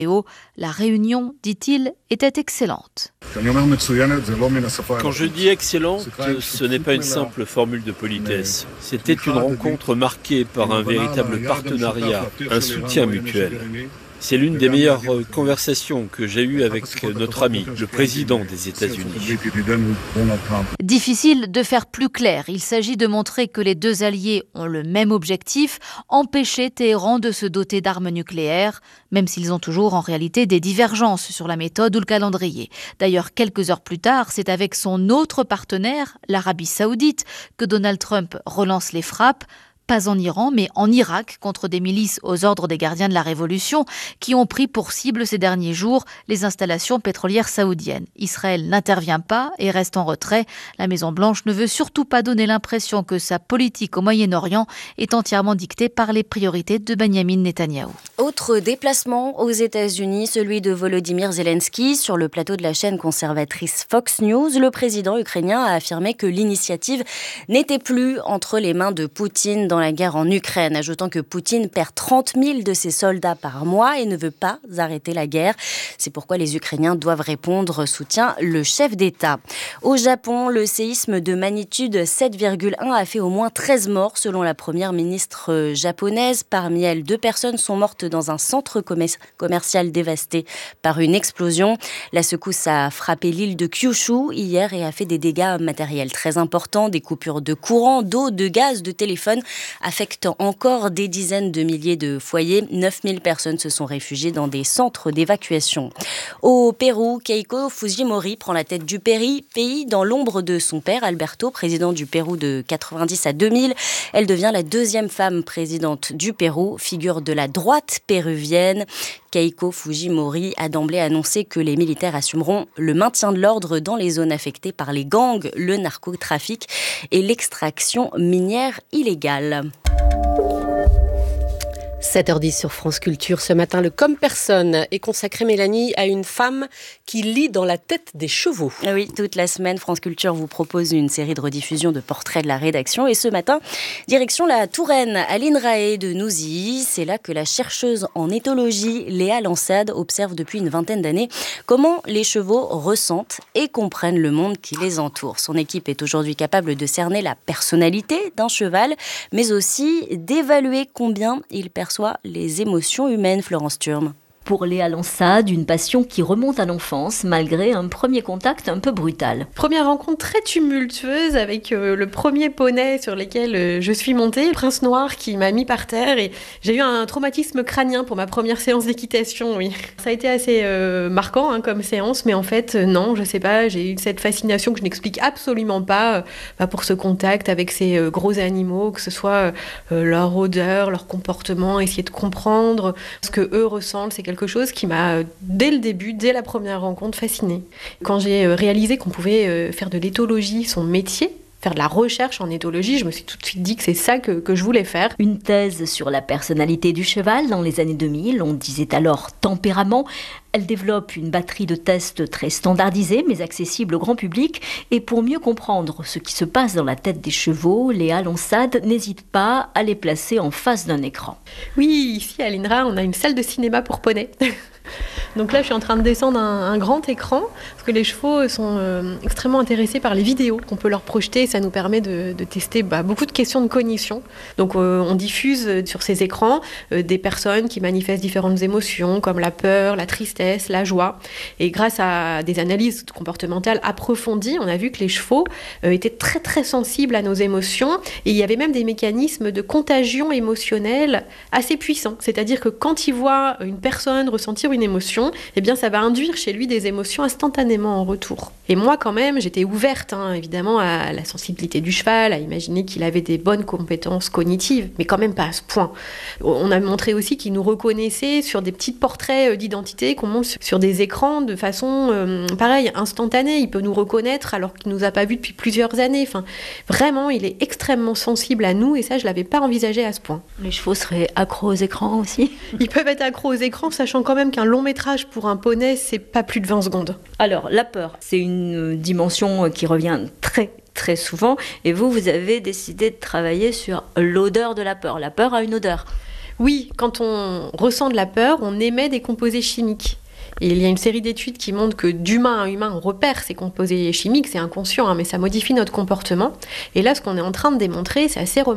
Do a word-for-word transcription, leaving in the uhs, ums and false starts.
La réunion, dit-il, était excellente. Quand je dis excellente, ce n'est pas une simple formule de politesse. C'était une rencontre marquée par un véritable partenariat, un soutien mutuel. C'est l'une des meilleures conversations que j'ai eues avec notre ami, le président des États-Unis. Difficile de faire plus clair. Il s'agit de montrer que les deux alliés ont le même objectif, empêcher Téhéran de se doter d'armes nucléaires, même s'ils ont toujours en réalité des divergences sur la méthode ou le calendrier. D'ailleurs, quelques heures plus tard, c'est avec son autre partenaire, l'Arabie Saoudite, que Donald Trump relance les frappes. Pas en Iran, mais en Irak, contre des milices aux ordres des gardiens de la Révolution qui ont pris pour cible ces derniers jours les installations pétrolières saoudiennes. Israël n'intervient pas et reste en retrait. La Maison-Blanche ne veut surtout pas donner l'impression que sa politique au Moyen-Orient est entièrement dictée par les priorités de Benyamin Netanyahou. Autre déplacement aux États-Unis, celui de Volodymyr Zelensky. Sur le plateau de la chaîne conservatrice Fox News, le président ukrainien a affirmé que l'initiative n'était plus entre les mains de Poutine dans la guerre en Ukraine, ajoutant que Poutine perd trente mille de ses soldats par mois et ne veut pas arrêter la guerre. C'est pourquoi les Ukrainiens doivent répondre, soutient le chef d'État. Au Japon, le séisme de magnitude sept virgule un a fait au moins treize morts selon la première ministre japonaise. Parmi elles, deux personnes sont mortes dans un centre commercial dévasté par une explosion. La secousse a frappé l'île de Kyushu hier et a fait des dégâts matériels très importants, des coupures de courant, d'eau, de gaz, de téléphone, affectant encore des dizaines de milliers de foyers. neuf mille personnes se sont réfugiées dans des centres d'évacuation. Au Pérou, Keiko Fujimori prend la tête du Péri, pays dans l'ombre de son père, Alberto, président du Pérou de quatre-vingt-dix à deux mille. Elle devient la deuxième femme présidente du Pérou, figure de la droite péruvienne. Keiko Fujimori a d'emblée annoncé que les militaires assumeront le maintien de l'ordre dans les zones affectées par les gangs, le narcotrafic et l'extraction minière illégale. sept heures dix sur France Culture. Ce matin, le Comme Personne est consacré, Mélanie, à une femme qui lit dans la tête des chevaux. Oui, toute la semaine, France Culture vous propose une série de rediffusions de portraits de la rédaction. Et ce matin, direction la Touraine, à l'INRAE de Nouzy. C'est là que la chercheuse en éthologie, Léa Lansade, observe depuis une vingtaine d'années comment les chevaux ressentent et comprennent le monde qui les entoure. Son équipe est aujourd'hui capable de cerner la personnalité d'un cheval, mais aussi d'évaluer combien il perçoit les émotions humaines, Florence Turme. Pour Léa Lansade, une passion qui remonte à l'enfance, malgré un premier contact un peu brutal. Première rencontre très tumultueuse avec euh, le premier poney sur lequel euh, je suis montée, le prince noir qui m'a mis par terre, et j'ai eu un traumatisme crânien pour ma première séance d'équitation, oui. Ça a été assez euh, marquant hein, comme séance, mais en fait, euh, non, je sais pas, j'ai eu cette fascination que je n'explique absolument pas euh, bah, pour ce contact avec ces euh, gros animaux, que ce soit euh, leur odeur, leur comportement, essayer de comprendre ce que eux ressentent, c'est quelque chose qui m'a, dès le début, dès la première rencontre, fascinée. Quand j'ai réalisé qu'on pouvait faire de l'éthologie son métier, faire de la recherche en éthologie, je me suis tout de suite dit que c'est ça que, que je voulais faire. Une thèse sur la personnalité du cheval dans les années deux mille, on disait alors tempérament. Elle développe une batterie de tests très standardisés, mais accessibles au grand public. Et pour mieux comprendre ce qui se passe dans la tête des chevaux, Léa Lansade n'hésite pas à les placer en face d'un écran. Oui, ici à l'INRA, on a une salle de cinéma pour poneys. Donc là, je suis en train de descendre un, un grand écran, parce que les chevaux sont euh, extrêmement intéressés par les vidéos qu'on peut leur projeter. Ça nous permet de, de tester bah, beaucoup de questions de cognition. Donc euh, on diffuse sur ces écrans euh, des personnes qui manifestent différentes émotions, comme la peur, la tristesse, la joie. Et grâce à des analyses comportementales approfondies, on a vu que les chevaux euh, étaient très très sensibles à nos émotions. Et il y avait même des mécanismes de contagion émotionnelle assez puissants. C'est-à-dire que quand ils voient une personne ressentir une émotion, eh bien ça va induire chez lui des émotions instantanément en retour. Et moi quand même, j'étais ouverte hein, évidemment à la sensibilité du cheval, à imaginer qu'il avait des bonnes compétences cognitives, mais quand même pas à ce point. On a montré aussi qu'il nous reconnaissait sur des petits portraits d'identité qu'on montre sur des écrans de façon euh, pareil, instantanée. Il peut nous reconnaître alors qu'il nous a pas vus depuis plusieurs années. Enfin, vraiment, il est extrêmement sensible à nous et ça, je l'avais pas envisagé à ce point. Les chevaux seraient accros aux écrans aussi ? Ils peuvent être accros aux écrans, sachant quand même qu'un long métrage pour un poney, c'est pas plus de vingt secondes. Alors, la peur, c'est une dimension qui revient très très souvent. Et vous, vous avez décidé de travailler sur l'odeur de la peur. La peur a une odeur. Oui, quand on ressent de la peur, on émet des composés chimiques. Et il y a une série d'études qui montrent que d'humain à humain, on repère ces composés chimiques, c'est inconscient, hein, mais ça modifie notre comportement. Et là, ce qu'on est en train de démontrer, c'est assez remarquable.